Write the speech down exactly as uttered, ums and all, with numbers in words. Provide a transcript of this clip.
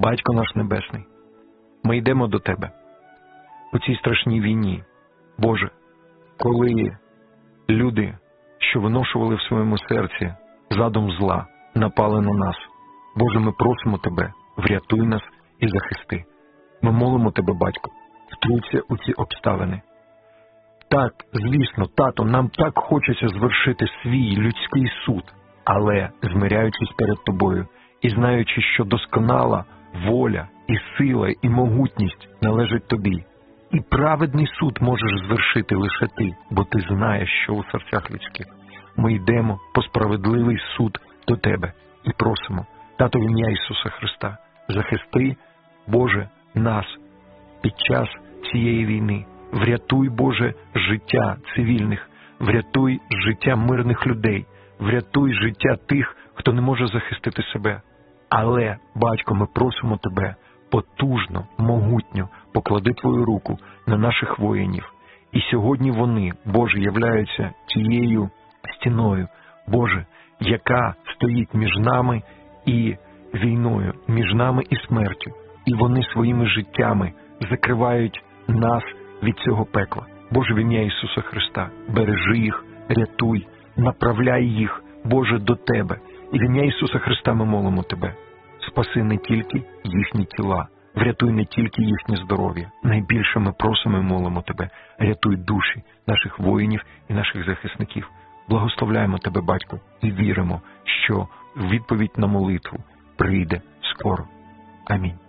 Батько наш Небесний, ми йдемо до Тебе у цій страшній війні. Боже, коли люди, що виношували в своєму серці задум зла, напали на нас, Боже, ми просимо Тебе, врятуй нас і захисти. Ми молимо Тебе, Батько, втруться у ці обставини. Так, звісно, тато, нам так хочеться звершити свій людський суд, але, змиряючись перед Тобою і знаючи, що досконала воля і сила і могутність належать Тобі, і праведний суд можеш звершити лише Ти, бо Ти знаєш, що у серцях людських. Ми йдемо по справедливий суд до Тебе і просимо, Тато, в ім'я Ісуса Христа, захисти, Боже, нас під час цієї війни. Врятуй, Боже, життя цивільних, врятуй життя мирних людей, врятуй життя тих, хто не може захистити себе. Але, Батько, ми просимо Тебе потужно, могутньо поклади Твою руку на наших воїнів. І сьогодні вони, Боже, являються тією стіною, Боже, яка стоїть між нами і війною, між нами і смертю. І вони своїми життями закривають нас від цього пекла. Боже, в ім'я Ісуса Христа, бережи їх, рятуй, направляй їх, Боже, до Тебе. І в ім'я Ісуса Христа ми молимо Тебе. Спаси не тільки їхні тіла, врятуй не тільки їхнє здоров'я. Найбільше ми просимо і молимо Тебе, рятуй душі наших воїнів і наших захисників. Благословляємо Тебе, Батько, і віримо, що відповідь на молитву прийде скоро. Амінь.